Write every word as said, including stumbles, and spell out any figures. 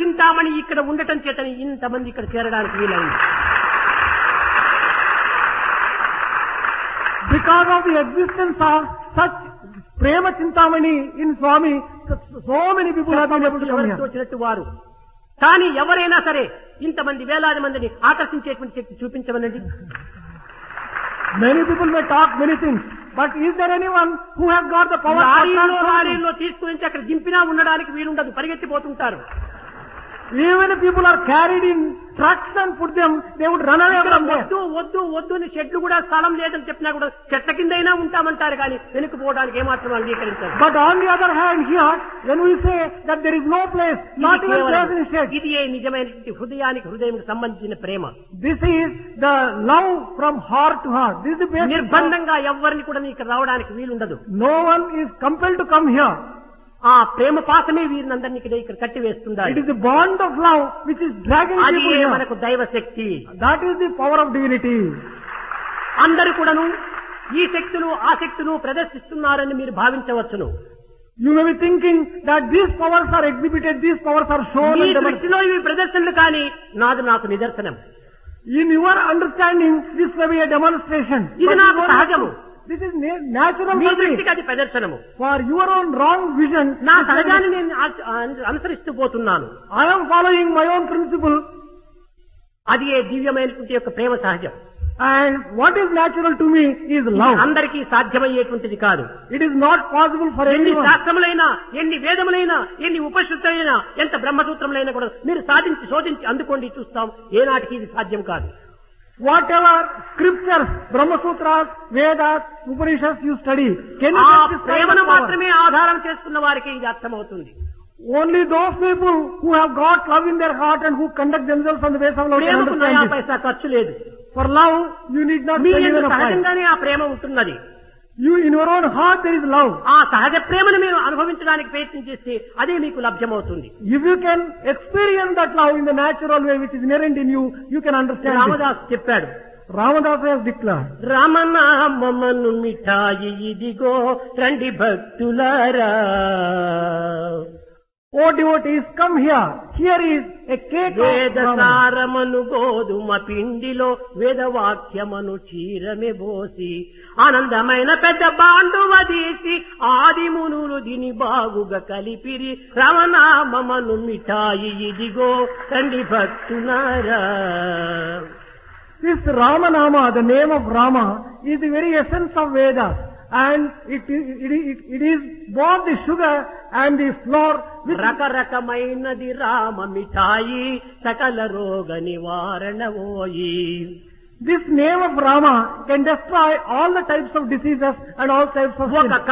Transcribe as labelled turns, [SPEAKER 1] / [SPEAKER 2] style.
[SPEAKER 1] చింతామణి ఇక్కడ ఉండటం చేతని ఇంతమంది ఇక్కడ చేరడానికి వీలైంది.
[SPEAKER 2] Because of the existence of such Prema Chintamani in Swami, so many people have been able to come here.
[SPEAKER 1] వచ్చినట్టు వారు కానీ ఎవరైనా సరే ఇంతమంది వేలాది మందిని ఆకర్షించేటువంటి శక్తి చూపించమనండి.
[SPEAKER 2] Many people may talk many things, but is there anyone who has got the power?
[SPEAKER 1] లారీలో లారీలో తీసుకుని అక్కడ దింపినా ఉండడానికి వీలుండదు, పరిగెత్తిపోతుంటారు.
[SPEAKER 2] Even if people are carried in trucks and put them, they would run away from there.
[SPEAKER 1] వద్దు వద్దు వద్దు అని చెట్లు కూడా స్థలం లేదని చెప్పినా కూడా చెట్ల కిందైనా ఉంటామంటారు కానీ వెనుకపోవడానికి ఏమాత్రం అంగీకరించారు.
[SPEAKER 2] But on the other hand, here when we say that there is no place, not even place in shed.
[SPEAKER 1] ఇది నిజమైన హృదయానికి హృదయానికి సంబంధించిన ప్రేమ.
[SPEAKER 2] This is the love from heart to heart. This is the basic.
[SPEAKER 1] నిర్బంధంగా ఎవరిని కూడా ఇక్కడ రావడానికి వీలుండదు.
[SPEAKER 2] No one is compelled to come here.
[SPEAKER 1] ఆ ప్రేమ పాసమే వీరినందరినీ ఇక్కడ కట్టివేస్తుంది.
[SPEAKER 2] It is the bond of love which is dragging people here.
[SPEAKER 1] మనకు దైవ శక్తి.
[SPEAKER 2] That is the power of divinity.
[SPEAKER 1] అందరూ కూడాను ఈ శక్తులు ఆ శక్తులు ప్రదర్శిస్తున్నారని మీరు భావించవచ్చును.
[SPEAKER 2] You may be thinking that these powers are exhibited, these powers are shown.
[SPEAKER 1] ఈ దృష్టిలో ఇవి ప్రదర్శనలు కానీ నాది నాకు నిదర్శనం.
[SPEAKER 2] In your understanding, this may be a demonstration.
[SPEAKER 1] ఇది నాకు సహజము.
[SPEAKER 2] This is natural.
[SPEAKER 1] మీ దృష్టికి అది ప్రదర్శనము.
[SPEAKER 2] For your own wrong vision,
[SPEAKER 1] నా సహజాన్ని నేను అనుసరిస్తూ పోతున్నాను.
[SPEAKER 2] I am following my own principle.
[SPEAKER 1] అది ఏ దివ్యమైనటువంటి యొక్క ప్రేమ సహజం.
[SPEAKER 2] And what is natural to me is love.
[SPEAKER 1] అందరికీ సాధ్యమయ్యేటువంటిది కాదు.
[SPEAKER 2] It is not possible for
[SPEAKER 1] ఎన్ని
[SPEAKER 2] anyone.
[SPEAKER 1] శాస్త్రములైనా ఎన్ని వేదములైనా ఎన్ని ఉపనిషత్తులైనా ఎంత బ్రహ్మసూత్రములైనా కూడా మీరు సాధించి శోధించి అందుకోండి చూస్తాం, ఏనాటికి ఇది సాధ్యం కాదు.
[SPEAKER 2] Whatever scriptures, Brahma Sutras, Vedas, Upanishads you study, can you
[SPEAKER 1] ఆ
[SPEAKER 2] get this kind
[SPEAKER 1] ప్రేమను
[SPEAKER 2] of power?
[SPEAKER 1] మాత్రమే ఆధారం చేసుకున్న వారికి ఇది అర్థమవుతుంది.
[SPEAKER 2] Only those people who have got love in their heart and who conduct themselves on the basis of love can
[SPEAKER 1] ప్రేమకు నయా
[SPEAKER 2] understand this.
[SPEAKER 1] పైసా ఖర్చు లేదు.
[SPEAKER 2] For love, you need not
[SPEAKER 1] me
[SPEAKER 2] spend even
[SPEAKER 1] యందు
[SPEAKER 2] a price.
[SPEAKER 1] సహజంగానే ఆ ప్రేమ ఉంటున్నది.
[SPEAKER 2] You, in your own heart, there is love.
[SPEAKER 1] ఆ సహజ ప్రేమను మీరు అనుభవించడానికి ప్రయత్నం చేస్తే అదే మీకు లభ్యమవుతుంది.
[SPEAKER 2] If you can experience that love in the natural way which is inherent in you, you can understand this.
[SPEAKER 1] Ramdas చెప్పాడు,
[SPEAKER 2] Ramadasa has declared,
[SPEAKER 1] రామనామమును మిఠాయి ఇదిగో రండి భక్తులారా.
[SPEAKER 2] O devotees, come here. Here is a cake of
[SPEAKER 1] వేద
[SPEAKER 2] Rama.
[SPEAKER 1] సారమను గోధుమ పిండిలో వేదవాక్యమను చీరమే బోసి ఆనందమైన పెద్ద బాండువదీసి ఆది మునులు దీని బాగుగా కలిపిరి రామనామమును మిఠాయి ఇదిగో రండి భక్తులారా.
[SPEAKER 2] This Ramanama, the name of Rama, is the very essence of Vedas. And it, it, it, it is both the sugar and the flour.
[SPEAKER 1] రకరకమైనది Rama మిఠాయి సకల రోగ నివారణ ఓయి.
[SPEAKER 2] This name of Rama can destroy all the types of diseases and all types of
[SPEAKER 1] ఒక
[SPEAKER 2] sin.